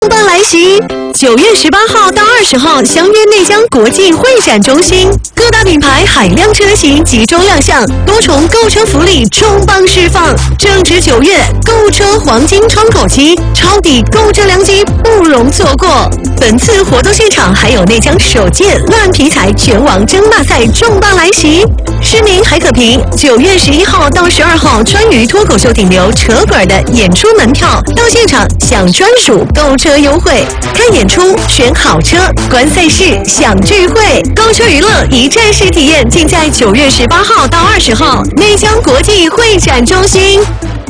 邦来袭！9月18号到20号，相约内江国际会展中心，各大品牌海量车型集中亮相，多重购车福利重磅释放。正值9月，购车黄金窗口期，抄底购车良机不容错过。本次活动现场还有内江首届乱皮财拳王争霸赛重磅来袭，市民还可凭9月11号到12号川渝脱口秀顶流扯滚的演出门票，到现场享专属购车优惠，看演出、选好车、观赛事、享聚会，购车娱乐一站式体验，尽在9月18号到20号内江国际会展中心。